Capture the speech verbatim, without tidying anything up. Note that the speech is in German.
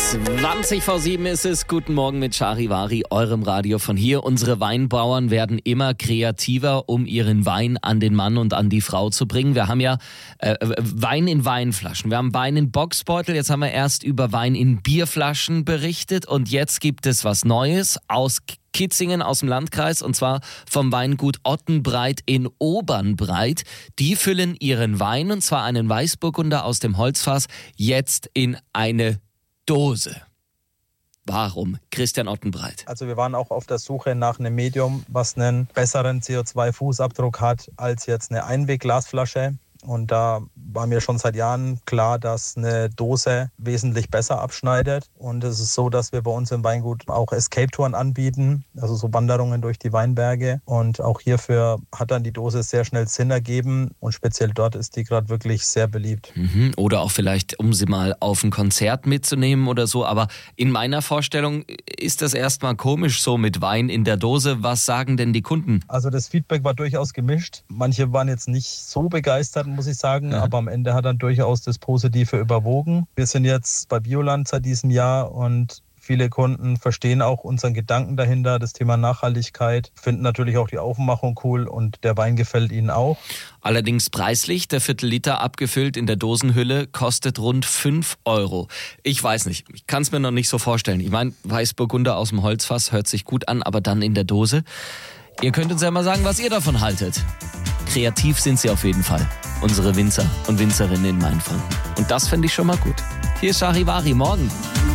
zwanzig vor sieben ist es. Guten Morgen mit Charivari, eurem Radio von hier. Unsere Weinbauern werden immer kreativer, um ihren Wein an den Mann und an die Frau zu bringen. Wir haben ja äh, Wein in Weinflaschen, wir haben Wein in Boxbeutel, jetzt haben wir erst über Wein in Bierflaschen berichtet und jetzt gibt es was Neues aus Kitzingen aus dem Landkreis, und zwar vom Weingut Ottenbreit in Obernbreit. Die füllen ihren Wein, und zwar einen Weißburgunder aus dem Holzfass, jetzt in eine Dose. Warum? Christian Ottenbreit. Also wir waren auch auf der Suche nach einem Medium, was einen besseren C O zwei Fußabdruck hat als jetzt eine Einwegglasflasche. Und da war mir schon seit Jahren klar, dass eine Dose wesentlich besser abschneidet. Und es ist so, dass wir bei uns im Weingut auch Escape-Touren anbieten, also so Wanderungen durch die Weinberge. Und auch hierfür hat dann die Dose sehr schnell Sinn ergeben. Und speziell dort ist die gerade wirklich sehr beliebt. Mhm. Oder auch vielleicht, um sie mal auf ein Konzert mitzunehmen oder so. Aber in meiner Vorstellung ist das erstmal komisch so mit Wein in der Dose. Was sagen denn die Kunden? Also das Feedback war durchaus gemischt. Manche waren jetzt nicht so begeistert, muss ich sagen, ja. Aber am Ende hat dann durchaus das Positive überwogen. Wir sind jetzt bei Bioland seit diesem Jahr und viele Kunden verstehen auch unseren Gedanken dahinter, das Thema Nachhaltigkeit, finden natürlich auch die Aufmachung cool und der Wein gefällt ihnen auch. Allerdings preislich, der Viertel-Liter abgefüllt in der Dosenhülle kostet rund fünf Euro. Ich weiß nicht, ich kann es mir noch nicht so vorstellen. Ich meine, Weißburgunder aus dem Holzfass hört sich gut an, aber dann in der Dose. Ihr könnt uns ja mal sagen, was ihr davon haltet. Kreativ sind sie auf jeden Fall, unsere Winzer und Winzerinnen in Mainfranken. Und das finde ich schon mal gut. Hier ist Charivari, morgen.